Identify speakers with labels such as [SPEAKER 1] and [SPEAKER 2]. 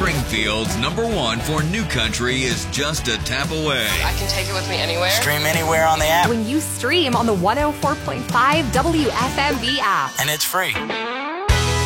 [SPEAKER 1] Springfield's #1 for new country is just a tap away.
[SPEAKER 2] I can take it with me anywhere.
[SPEAKER 3] Stream anywhere on the app.
[SPEAKER 4] When you stream on the 104.5 WFMB app.
[SPEAKER 3] And it's free.